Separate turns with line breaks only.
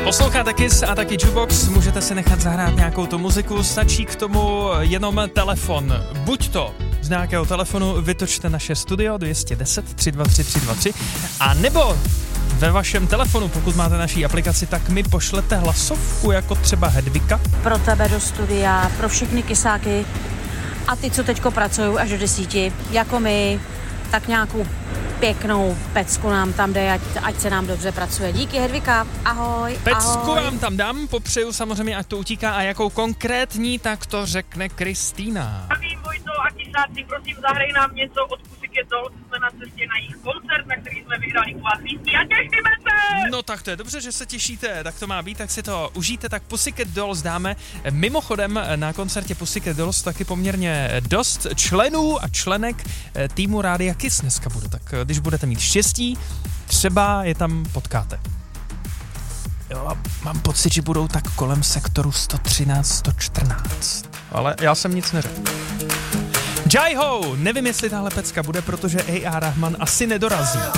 Posloucháte Kiss a taky Jukebox, můžete si nechat zahrát nějakou tu muziku, stačí k tomu jenom telefon. Buď to z nějakého telefonu vytočte naše studio 210 323 323 a nebo ve vašem telefonu, pokud máte naší aplikaci, tak mi pošlete hlasovku, jako třeba Hedvika.
Pro tebe do studia, pro všechny kysáky a ty, co teďko pracují až do 10, jako my, tak nějakou pěknou pecku nám tam dej, ať se nám dobře pracuje. Díky, Hedvika, ahoj.
Pecku
ahoj.
vám tam dám, popřeju samozřejmě, ať to utíká a jakou konkrétní, tak to řekne Kristýna.
Zdravím, Vojto a kysáci, prosím, zahraj nám něco od Pussycat Dolls, jsme na cestě na jejich koncert, na který jsme vyhrali u vás lístky a těšíme se!
No tak to je dobře, že se těšíte, tak to má být, tak si to užijte, tak Pussycat Dolls dáme. Mimochodem na koncertě Pussycat Dolls taky poměrně dost členů a členek týmu Rádia Kiss dneska bude, tak když budete mít štěstí, třeba je tam potkáte. Jo, mám pocit, že budou tak kolem sektoru 113, 114, ale já jsem nic neřekl. Jai Ho, nevím, jestli tahle pecka bude, protože A.R. Rahman asi nedorazí.